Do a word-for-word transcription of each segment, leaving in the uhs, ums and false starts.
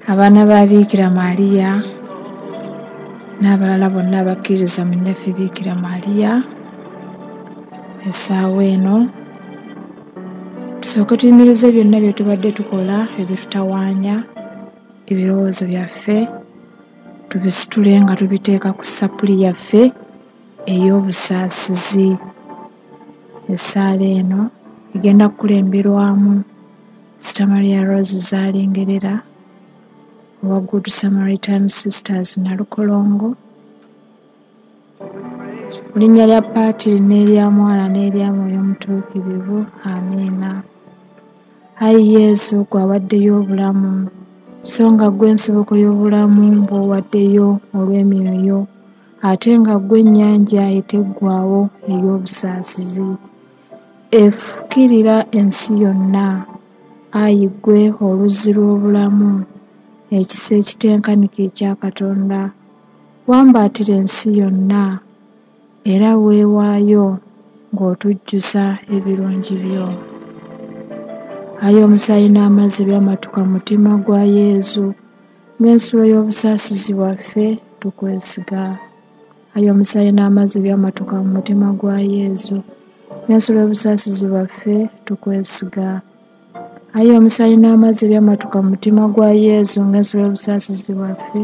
abaana ba Biikira Maaliya n'abalala bonna abakkiriza mu nnyaffe Biikira Maaliya. Essaawa eno tusooke tuyimirize byonna bye tubadde tukola ebitutawaanya ebirowoozo byaffe, tubisitule nga tubiteeka ku ssapuli yaffe ey'obusaasizi. Essaala eno egenda kukulemberwamu Sister Maria Rose Zaalingerera owa Good Samaritan Sisters Nalukolongo. Mu linnya lya Paatiri n'erya Mwana n'erya Mwoyo Omutuukirivu. Amiina. Ayi Yesu, gwe awaddeyo obulamu, so nga ggwe nsoboko y'obulamu bw'owaddeyo olw'emyoyo, ate nga ggwe ennyanja eteggwaawo ey'obusaasizi. Efukirira ensi yonna, ayi ggwe oluzzi lw'obulamu, ekisa ekitenkanika ekya Katonda, wambaatira ensi yonna era weewaayo ng'otujjuza ebirungi byo. Ayi omusaayi n'amazzi byamatuka mu mutima gwa Yesu, ng'ensulo y'obusaasizi bwaffe tukwesiga. Ayi omusaayi n'amazzi byamatuka mu mutima gwa Yesu, ng'ensulo y'obusaasizi bwaffe tukwesiga. Ayi omusaayi n'amazzi byamatuka mu mutima gwa Yesu, ng'ensulo y'obusaasizi bwaffe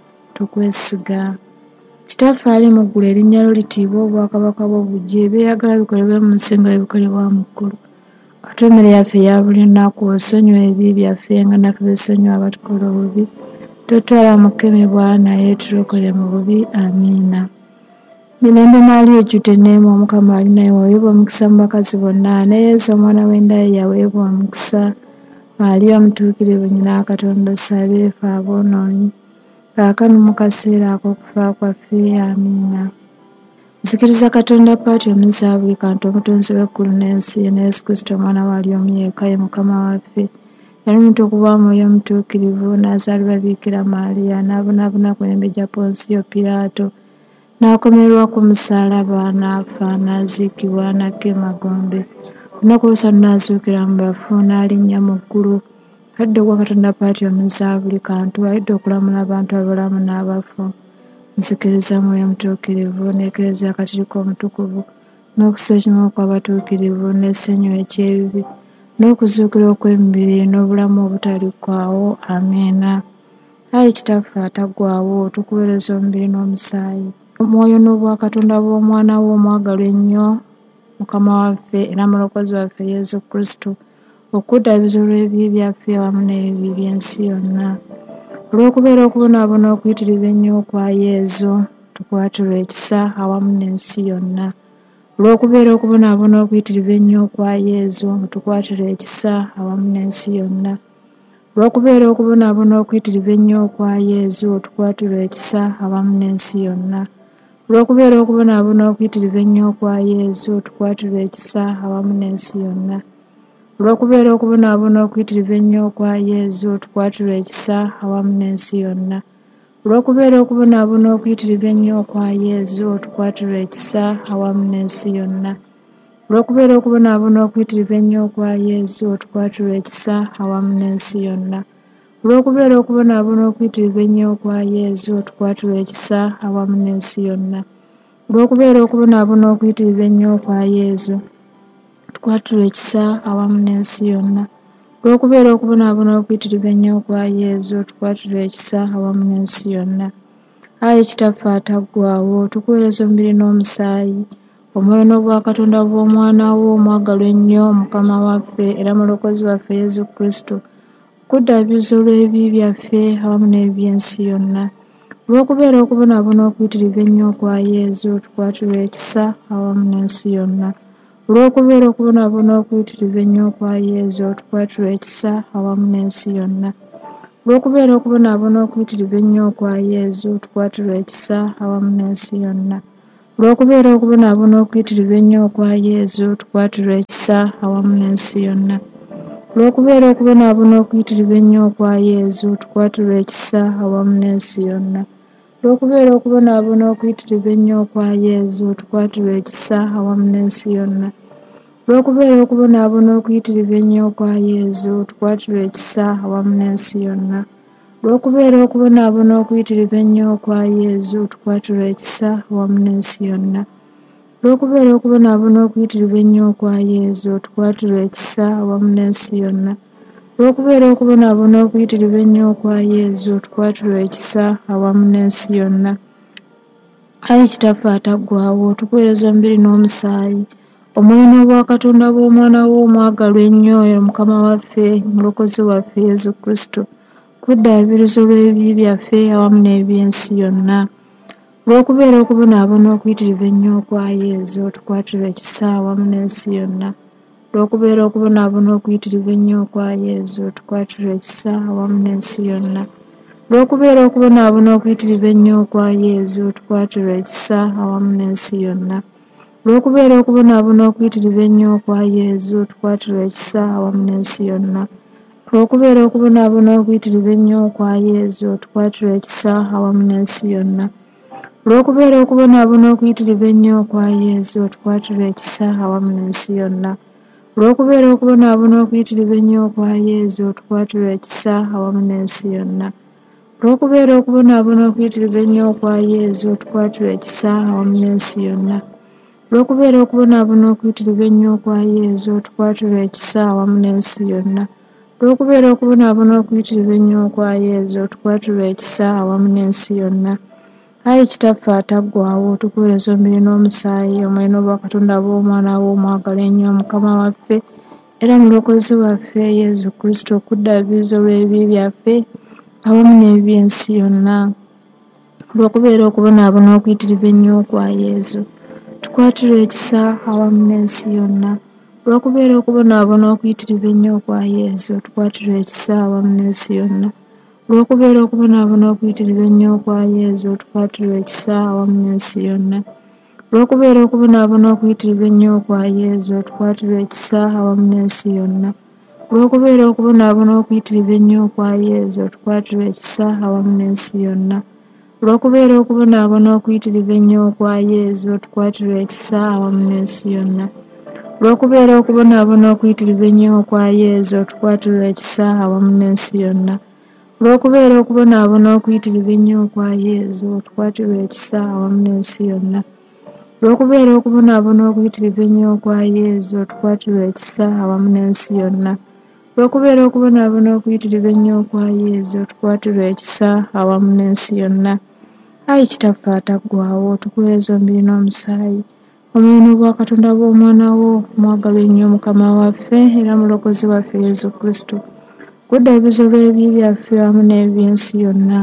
tukwesiga. Kitaffe ali mu ggulu, erinnya lyo litiibwe, obwakabaka bwo bujje, by'oyagala bikolebwe mu nsi nga bwe bikolebwa mu ggulu. Katuwa emmere yaffe eya buli lunaku, osonyiwe ebibi byaffe nga naffe bwe tusonyiwa abatukola obubi, totwala mu kukemebwa naye tulokole mu bubi. Amiina. Mirembe Maaliya ejjudde enneema, Omukama ali nawe, waweebwa omukisa mu bakazi bonna, ne Yesu omwana w'endaaya yaweebwa omukisa. Maaliya omutuukirivu, nnyina wa Katonda, osabire ffe aboonoonyi, kaakano mu kaseera ak'okufa kwaffe. Amiina. Nzikiriza Katonda Paatiri omunyuzi wa buli kantu, omutonzi w'eggulu n'ensi, ne Yesu Kristo omwana waali omu yekka, ye Mukama waffe, yali omuntu okuba Mwoyo Omutuukirivu, n'azaalibwa Biikira Maaliya, n'abonaabona ku mirembe gya Ponsiyo Piraato, n'akomererwa ku musaalaba, n'afa, n'aziikibwa, n'akka emagombe. Ku lunaku olw'okusatu n'azuukira mu bafu, n'alinnya mu ggulu. Alidde ogwa Katonda Paatiri omunyuzi wa buli kantu, alidde okulamula abantu abalamu n'abafu. Nzikiriza Mwoyo Omutuukirivu, n'Eklezia Katolika Omutukuvu, n'okusonyiyibwa kw'abatuukirivu, n'essanyu eky'ebibi, n'okuzuukira okw'emibiri, n'obulamu obutaliggwaawo. Amiina. Ayi Kitaffe ataggwaawo, tukuweereza omubiri n'omusaayi, omwoyo n'obwakatonda bw'omwana wo omwagalwa ennyo, Mukama waffe era Mulokozi waffe Yesu Kristo, okuddaabiriza olw'ebibi byaffe awamu n'ebibi by'ensi yonna. Olw'okubeera okubonaabona okuyitirivu ennyo kwa Yesu, tukwatirwa ekisa awamu n'ensi yonna. Olw'okubeera okubonaabona okuyitirivu ennyo kwa Yesu, tukwatirwa ekisa awamu n'ensi yonna. Olw'okubeera okubonaabona okuyitirivu ennyo kwa Yesu, tukwatirwa ekisa awamu n'ensi yonna. Olw'okubeera okubonaabona okuyitirivu ennyo kwa Yesu, tukwatirwa ekisa awamu n'ensi yonna. Olw'okubeera okubonaabona okuyitirivu ennyo kwa Yesu, tukwatirwa ekisa awamu n'ensi yonna. Olw'okubeera okubonaabona okuyitirivu ennyo kwa Yesu, tukwatirwa ekisa awamu n'ensi yonna. Olw'okubeera okubonaabona okuyitirivu ennyo kwa Yesu, tukwatirwa ekisa awamu n'ensi yonna. Olw'okubeera okubonaabona okuyitirivu ennyo kwa Yesu, tukwatirwa ekisa awamu n'ensi yonna. Olw'okubeera okubonaabona okuyitirivu ennyo kwa Yesu, tukwatirwa ekisa awamu n'ensi yonna. Olw'okubeera okubonaabona okuyitirivu ennyo kwa Yesu, tukwatirwa ekisa awamu n'ensi yonna. Ayi Kitaffe ataggwaawo, tukuweereza omubiri n'omusaayi, omwoyo n'obwakatonda bw'omwana wo omwagalwa ennyo, Mukama waffe era Mulokozi waffe Yesu Kristo, okuddaabiriza olw'ebibi byaffe awamu n'ebibi by'ensi yonna. Olw'okubeera okubonaabona okuyitirivu ennyo kwa Yesu, tukwatirwa ekisa awamu n'ensi yonna. Olw'okubeera okubonaabona okuyitirivu ennyo kwa Yesu, tukwatirwa ekisa awamu n'ensi yonna. Olw'okubeera okubonaabona okuyitirivu ennyo kwa Yesu, tukwatirwa ekisa awamu n'ensi yonna. Olw'okubeera okubonaabona okuyitirivu ennyo kwa Yesu, tukwatirwa ekisa awamu n'ensi yonna. Olw'okubeera okubonaabona okuyitirivu ennyo kwa Yesu, tukwatirwa ekisa awamu n'ensi yonna. Olw'okubeera okubonaabona okuyitirivu ennyo kwa Yesu, tukwatirwa ekisa awamu n'ensi yonna. Olw'okubeera okubonaabona okuyitirivu ennyo kwa Yesu, tukwatirwa ekisa awamu n'ensi yonna. Olw'okubeera okubonaabona okuyitirivu ennyo okwa Yezu otukwatula ekisa awamu n'ensi yonna. Olw'okubeera okubonaabona okuyitirivu ennyo okwa Yezu otukwatula ekisa awamu n'ensi yonna. Olw'okubeera okubonaabona okuyitirivu ennyo okwa Yezu otukwatula ekisa awamu n'ensi yonna. Ayi Kitaffe ataggwaawo, tukuweereza omubiri n'omusaayi, omwoyo n'obwakatonda bw'omwana wo omwagalwa ennyo oyo Mukama waffe, Omulokozi waffe Yezu Kristo, kuddaabiriza olw'ebibi byaffe awamu n'eby'ensi yonna. Olw'okubeera okubonaabona okuyitirivu ennyo okwa Yezu otukwatula ekisa awamu n'ensi yonna. Olw'okubeera okubonaabona okuyitirivu ennyo okwa Yezu otukwatula ekisa awamu n'ensi yonna. Olw'okubeera okubonaabona okuyitirivu ennyo okwa Yezu otukwatula ekisa awamu n'ensi yonna. Olw'okubeera okubonaabona okuyitirivu ennyo okwa Yezu otukwatula ekisa awamu n'ensi yonna. Olw'okubeera okubonaabona okuyitirivu ennyo okwa Yezu otukwatula ekisa awamu n'ensi yonna. Olw'okubeera okubonaabona okuyitirivu ennyo okwa Yezu otukwatula ekisa awamu n'ensi yonna. Olw'okubeera okubonaabona okuyitirivu ennyo okwa Yezu otukwatula ekisa awamu n'ensi yonna. Olw'okubeera okubonaabona okuyitirivu ennyo okwa Yezu otukwatula ekisa awamu n'ensi yonna. Olw'okubeera okubonaabona okuyitirivu ennyo okwa Yezu otukwatula ekisa awamu n'ensi yonna. Olw'okubeera okubonaabona okuyitirivu ennyo okwa Yezu otukwatula ekisa awamu n'ensi yonna. Ayi Kitaffe ataggwaawo, tukuweereza omubiri n'omusaayi, omwoyo n'obwakatonda bw'omwana wo omwagalwa ennyo Mukama waffe era Mulokozi waffe Yezu Kristo, okuddaabiriza olw'ebibi byaffe awamu n'eby'ensi yonna. Olw'okubeera okubonaabona okuyitirivu ennyo okwa Yezu tukwatula ekisa awamu n'ensi yonna. Olw'okubeera okubonaabona okuyitirivu ennyo okwa Yezu tukwatula ekisa awamu n'ensi yonna. Olw'okubeera okubonaabona okuyitirivu ennyo okwa Yezu tukwatula ekisa awamu n'ensi yonna. Olw'okubeera okubonaabona okuyitirivu ennyo okwa Yezu tukwatula ekisa awamu n'ensi yonna. Olw'okubeera okubonaabona okuyitirivu ennyo okwa Yezu tukwatula ekisa awamu n'ensi yonna. Olw'okubeera okubonaabona okuyitirivu ennyo okwa Yezu tukwatula ekisa awamu n'ensi yonna. Olw'okubeera okubonaabona okuyitirivu ennyo okwa Yezu tukwatula ekisa awamu n'ensi yonna. Olw'okubeera okubonaabona okuyitirivu ennyo okwa Yezu tukwatula ekisa awamu n'ensi yonna. Olw'okubeera okubonaabona okuyitirivu ennyo okwa Yezu tukwatula ekisa awamu n'ensi yonna. Olw'okubeera okubonaabona okuyitirivu ennyo okwa Yezu tukwatula ekisa awamu n'ensi yonna. Ayi Kitaffe ataggwaawo, tukuweereza omubiri n'omusaayi, omwoyo n'obwakatonda bw'omwana wo omwagalwa ennyo Mukama waffe era Mulokozi waffe Yezu Kristo, kuddaabiriza olw'ebibi byaffe awamu n'eby'ensi yonna.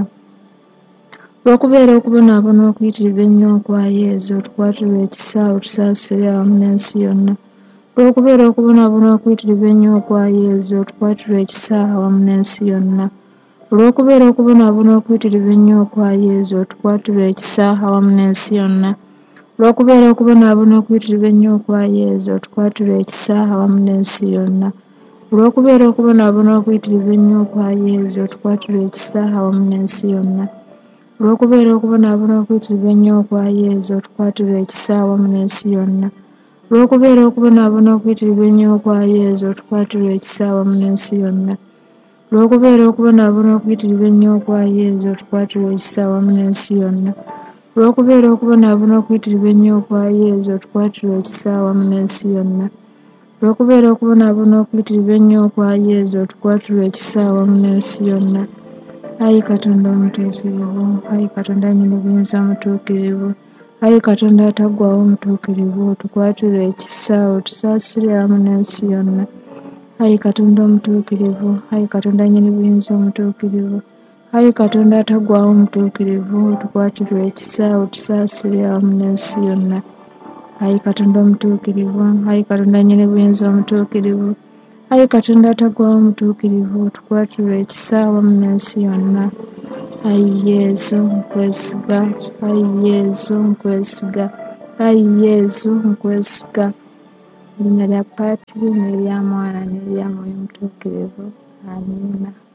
Olw'okubeera okubonaabona okuyitirivu ennyo okwa Yezu tukwatula ekisa otusaasire awamu n'ensi yonna. Olw'okubeera okubonaabona okuyitirivu ennyo okwa Yezu tukwatula ekisa awamu n'ensi yonna. Olw'okubeera okubonaabona okuyitirivu ennyo okwa Yezu tukwatula ekisa awamu n'ensi yonna. Olw'okubeera okubonaabona okuyitirivu ennyo okwa Yezu tukwatula ekisa awamu n'ensi yonna. Olw'okubeera okubonaabona okuyitirivu ennyo okwa Yezu tukwatula ekisa awamu n'ensi yonna. Olw'okubeera okubonaabona okuyitirivu ennyo okwa Yezu tukwatula ekisa awamu n'ensi yonna. Olw'okubeera okubonaabona okuyitirivu ennyo okwa Yezu tukwatula ekisa awamu n'ensi yonna. Olw'okubeera okubonaabona okuyitirivu ennyo okwa Yezu tukwatula ekisa awamu n'ensi yonna. Olw'okubeera okubonaabona okuyitirivu ennyo okwa Yezu tukwatula ekisa awamu n'ensi yonna. Olw'okubeera okubonaabona okuyitirivu ennyo okwa Yezu tukwatula ekisa awamu n'ensi yonna. Ayi Katonda omutuukirivu, ayi Katonda nnyini buyinza omutuukirivu, ayi Katonda ataggwaawo omutuukirivu, tukwatula ekisa otusaasire awamu n'ensi yonna. Ayi Katonda omutuukirivu, ayi Katonda nnyini buyinza omutuukirivu, ayi Katonda ataggwaawo omutuukirivu, tukwatula ekisa otusaasire awamu n'ensi yonna. Ayi Katonda omutuukirivu, ayi Katonda nnyini buyinza omutuukirivu, ayi Katonda ataggwaawo omutuukirivu, tukwatula ekisa awamu n'ensi yonna. Ayi Yezu nkwesiga, ayi Yezu nkwesiga, ayi Yezu nkwesiga. Erinnya lya Paatiri n'erya Mwana n'erya Mwoyo Omutuukirivu. Amiina.